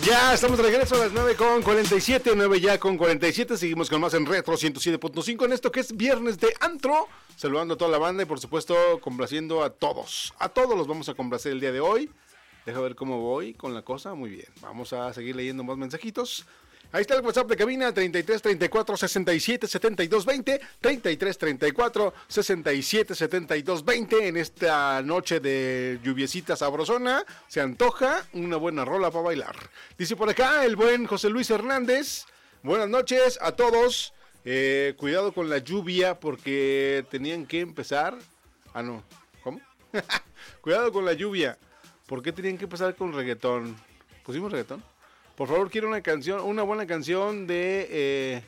Ya estamos de regreso a las 9:47, 9 ya con 47. Seguimos con más en Retro 107.5 en esto que es viernes de antro. Saludando a toda la banda y por supuesto complaciendo a todos. A todos los vamos a complacer el día de hoy. Deja ver cómo voy con la cosa. Muy bien, vamos a seguir leyendo más mensajitos. Ahí está el WhatsApp de cabina, 33 34 67 72 20, 33 34 67 72 20. En esta noche de lluviecita sabrosona, se antoja una buena rola para bailar. Dice por acá el buen José Luis Hernández, buenas noches a todos. Cuidado con la lluvia porque tenían que empezar. Ah, no, ¿cómo? Cuidado con la lluvia. ¿Por qué tenían que empezar con reggaetón? ¿Pusimos reggaetón? Por favor, quiero una canción, una buena canción de...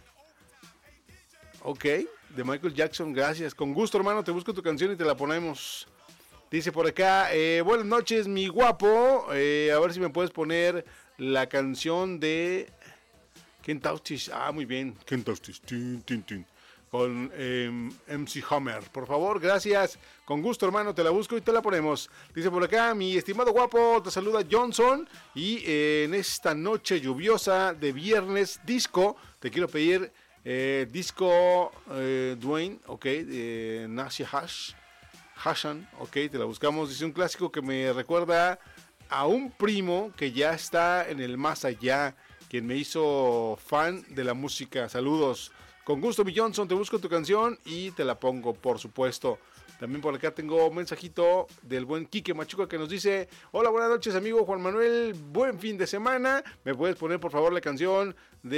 de Michael Jackson, gracias. Con gusto, hermano, te busco tu canción y te la ponemos. Dice por acá, buenas noches, mi guapo. A ver si me puedes poner la canción de... Kentautis. Ah, muy bien. Kentautis. Tin, tin, tin. Con MC Hammer. Por favor, gracias. Con gusto, hermano, te la busco y te la ponemos. Dice por acá, mi estimado guapo, te saluda Johnson. Y en esta noche lluviosa de viernes disco, te quiero pedir disco Dwayne, Nasia Hashan, te la buscamos. Dice un clásico que me recuerda a un primo que ya está en el más allá, quien me hizo fan de la música. Saludos. Con gusto, mi Johnson, te busco tu canción y te la pongo, por supuesto. También por acá tengo un mensajito del buen Quique Machuca que nos dice: hola, buenas noches, amigo Juan Manuel, buen fin de semana. ¿Me puedes poner, por favor, la canción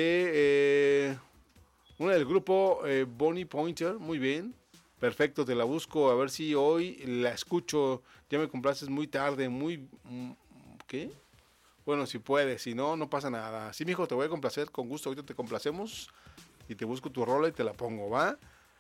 de una del grupo Bonnie Pointer? Muy bien, perfecto, te la busco, a ver si hoy la escucho. Ya me complaces muy tarde, ¿qué? Bueno, si puedes, si no, no pasa nada. Sí, mijo, te voy a complacer, con gusto, ahorita te complacemos. Y te busco tu rola y te la pongo, ¿va?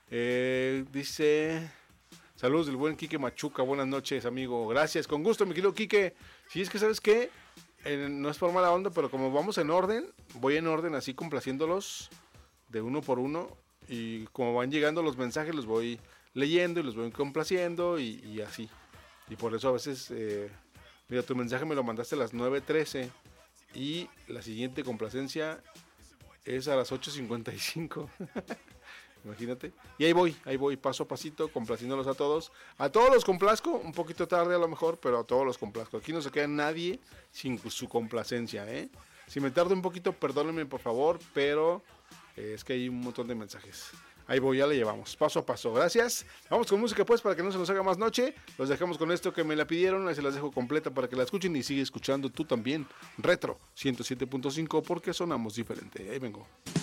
Dice... Saludos del buen Quique Machuca, buenas noches, amigo. Gracias, con gusto, mi querido Quique. Si es que, ¿sabes qué? No es por mala onda, pero como vamos en orden, voy en orden así complaciéndolos de uno por uno. Y como van llegando los mensajes, los voy leyendo y los voy complaciendo y así. Y por eso a veces... mira, tu mensaje me lo mandaste a las 9:13 y la siguiente complacencia... es a las 8:55. Imagínate. Y ahí voy, paso a pasito, complaciéndolos a todos. A todos los complazco, un poquito tarde a lo mejor, pero a todos los complazco. Aquí no se queda nadie sin su complacencia, ¿eh? Si me tardo un poquito, perdónenme por favor, pero es que hay un montón de mensajes. Ahí voy, ya le llevamos, paso a paso. Gracias. Vamos con música pues para que no se nos haga más noche. Los dejamos con esto que me la pidieron. Ahí se las dejo completa para que la escuchen y sigue escuchando tú también. Retro 107.5 porque sonamos diferente. Ahí vengo.